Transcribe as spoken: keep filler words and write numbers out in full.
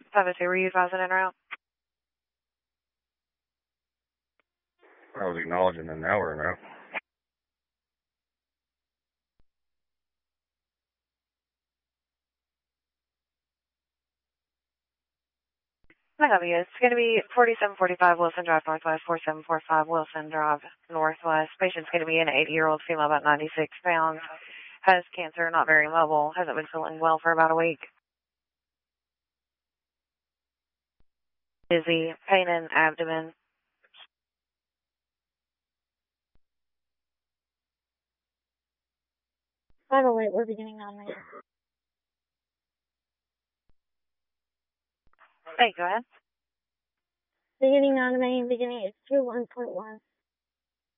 five oh two, were you advising en route? I was acknowledging an hour en route. I have you. It's going to be forty-seven forty-five Wilson Drive Northwest, forty-seven forty-five Wilson Drive Northwest. Patient's going to be an eighty-year-old female, about ninety-six pounds. Has cancer, not very mobile. Hasn't been feeling well for about a week. Dizzy, pain in abdomen. five oh eight, we're beginning on main. Hey, go ahead. Beginning on main, beginning at two one point one.